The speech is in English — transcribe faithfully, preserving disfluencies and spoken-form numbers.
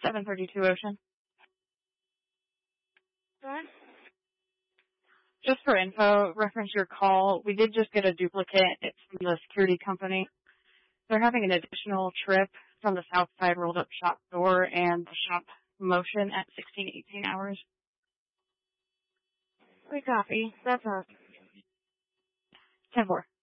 seven thirty-two Ocean. Go ahead. Just for info, reference your call. We did just get a duplicate. It's from the security company. They're having an additional trip from the south side rolled up shop door and the shop motion at sixteen eighteen hours. We copy. That's us. ten four.